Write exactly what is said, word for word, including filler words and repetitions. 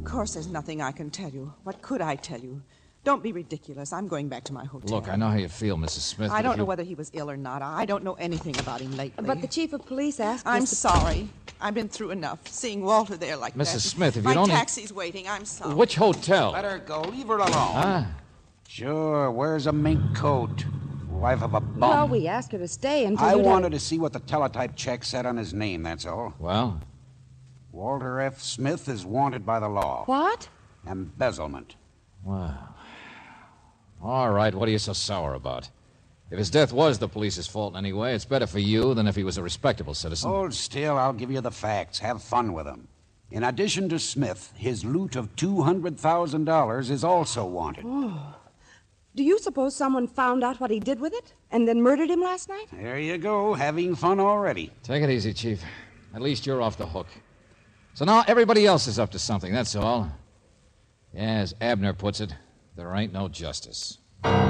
course there's nothing I can tell you. What could I tell you? Don't be ridiculous. I'm going back to my hotel. Look, I know how you feel, Missus Smith. I don't know you... whether he was ill or not. I don't know anything about him lately. But the chief of police asked I'm us to... sorry. I've been through enough. Seeing Walter there like Missus that. Smith, if my you'd only... My taxi's waiting. I'm sorry. Which hotel? Let her go. Leave her alone. Huh? Sure, wears a mink coat. Wife of a bum. Well, we asked her to stay until I you wanted to see what the teletype check said on his name, that's all. Well? Walter F. Smith is wanted by the law. What? Embezzlement. Well... All right, what are you so sour about? If his death was the police's fault anyway, it's better for you than if he was a respectable citizen. Hold still, I'll give you the facts. Have fun with them. In addition to Smith, his loot of two hundred thousand dollars is also wanted. Oh. Do you suppose someone found out what he did with it and then murdered him last night? There you go, having fun already. Take it easy, Chief. At least you're off the hook. So now everybody else is up to something, that's all. Yeah, as Abner puts it, there ain't no justice.